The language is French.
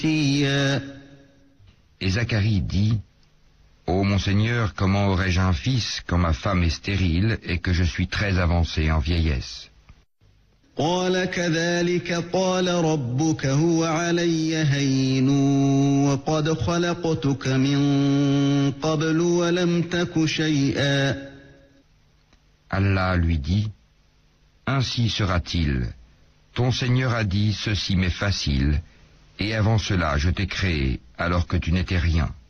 عتيا. Et Zacharie dit, Ô mon Seigneur, comment aurais-je un fils quand ma femme est stérile et que je suis très avancé en vieillesse? قال كذلك قال ربك هو علي هين وقد خلقتك من قبل ولم تك شيئا. Allah lui dit, Ainsi sera-t-il. Ton Seigneur a dit, ceci m'est facile, et avant cela je t'ai créé alors que tu n'étais rien.